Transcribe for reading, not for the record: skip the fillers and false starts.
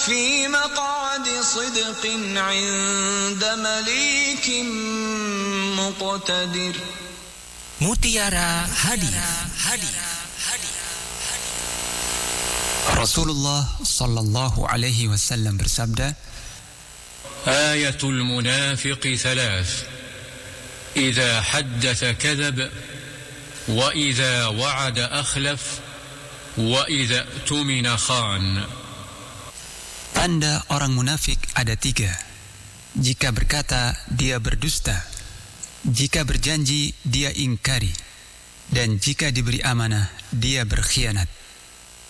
في مقعد صدق عند مليك مقتدر. Mutiara Hadis. Rasulullah sallallahu alaihi wasallam bersabda, Ayatul munafiq thalath, idza haddatha kadhab, wa idza wa'ada akhlaf, wa idza tumina khan. Tanda orang munafik ada 3. Jika berkata, dia berdusta. Jika berjanji, dia ingkari. Dan jika diberi amanah, dia berkhianat.